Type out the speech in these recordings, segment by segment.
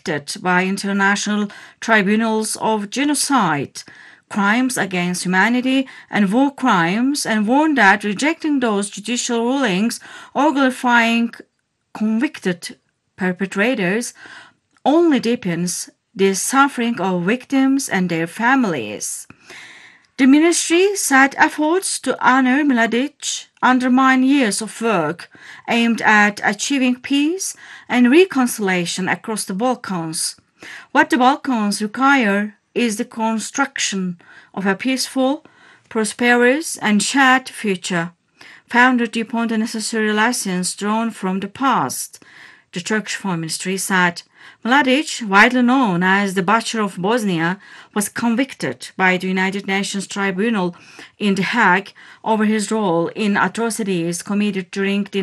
convicted by international tribunals of genocide, crimes against humanity, and war crimes, and warned that rejecting those judicial rulings or glorifying convicted perpetrators only deepens the suffering of victims and their families. The ministry said efforts to honor Mladic undermine years of work aimed at achieving peace and reconciliation across the Balkans. What the Balkans require is the construction of a peaceful, prosperous, and shared future, founded upon the necessary lessons drawn from the past. The Turkish Foreign Ministry said Mladic, widely known as the Butcher of Bosnia, was convicted by the United Nations Tribunal in The Hague over his role in atrocities committed during the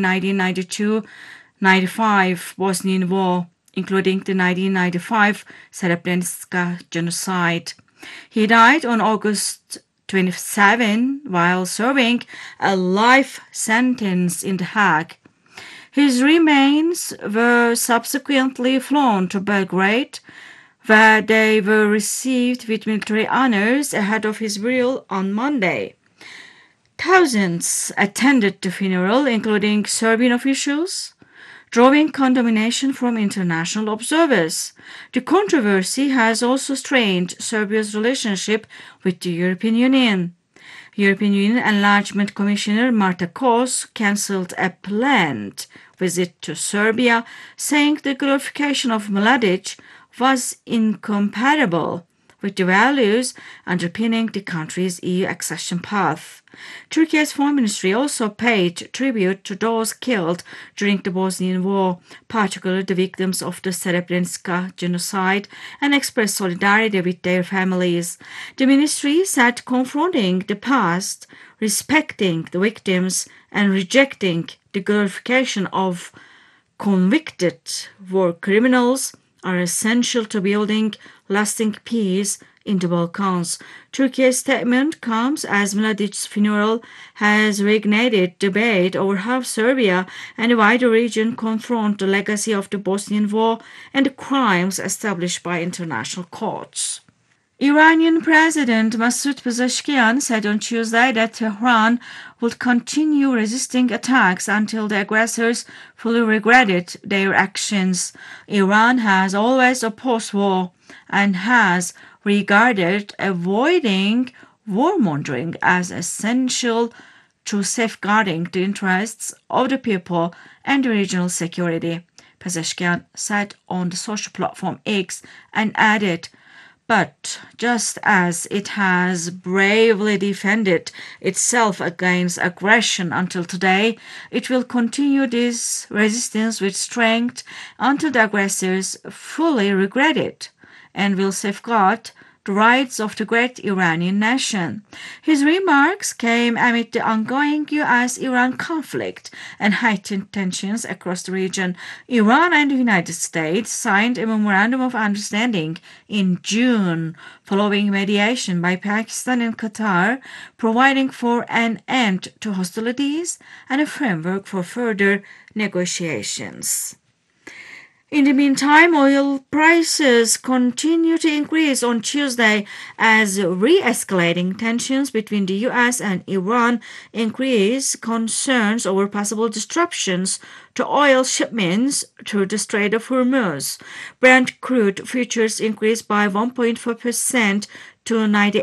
1992-95 Bosnian War, including the 1995 Srebrenica genocide. He died on August 27 while serving a life sentence in The Hague. His remains were subsequently flown to Belgrade, where they were received with military honors ahead of his burial on Monday. Thousands attended the funeral, including Serbian officials, drawing condemnation from international observers. The controversy has also strained Serbia's relationship with the European Union. European Union Enlargement Commissioner Marta Kos cancelled a planned visit to Serbia, saying the glorification of Mladic was incompatible with the values underpinning the country's EU accession path. Turkey's Foreign Ministry also paid tribute to those killed during the Bosnian War, particularly the victims of the Srebrenica genocide, and expressed solidarity with their families. The ministry said confronting the past, respecting the victims, and rejecting the glorification of convicted war criminals are essential to building lasting peace in the Balkans. Turkey's statement comes as Mladic's funeral has reignited debate over how Serbia and the wider region confront the legacy of the Bosnian War and the crimes established by international courts. Iranian President Masoud Pezeshkian said on Tuesday that Tehran would continue resisting attacks until the aggressors fully regretted their actions. Iran has always opposed war and has regarded avoiding warmongering as essential to safeguarding the interests of the people and the regional security, Pezeshkian said on the social platform X and added, but just as it has bravely defended itself against aggression until today, it will continue this resistance with strength until the aggressors fully regret it and will safeguard the rights of the great Iranian nation. His remarks came amid the ongoing U.S.-Iran conflict and heightened tensions across the region. Iran and the United States signed a memorandum of understanding in June, following mediation by Pakistan and Qatar, providing for an end to hostilities and a framework for further negotiations. In the meantime, oil prices continue to increase on Tuesday as re-escalating tensions between the U.S. and Iran increase concerns over possible disruptions to oil shipments through the Strait of Hormuz. Brent crude futures increased by 1.4% to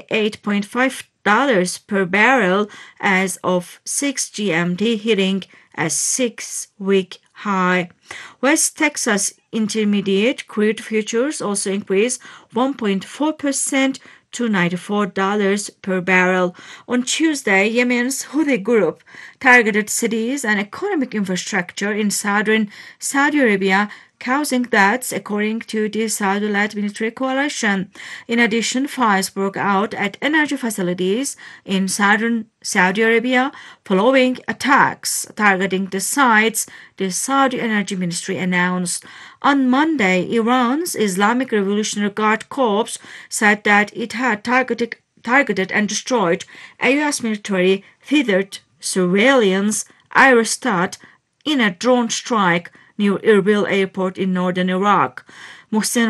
$98.5 per barrel as of 6 GMT, hitting a 6-week high. West Texas Intermediate crude futures also increased 1.4% to $94 per barrel. On Tuesday, Yemen's Houthi group targeted cities and economic infrastructure in southern Saudi Arabia, causing deaths, according to the Saudi-led military coalition. In addition, fires broke out at energy facilities in southern Saudi Arabia following attacks targeting the sites, the Saudi Energy Ministry announced. On Monday, Iran's Islamic Revolutionary Guard Corps said that it had targeted and destroyed a U.S. military theatered surveillance aerostat in a drone strike near Erbil Airport in northern Iraq. Mohsen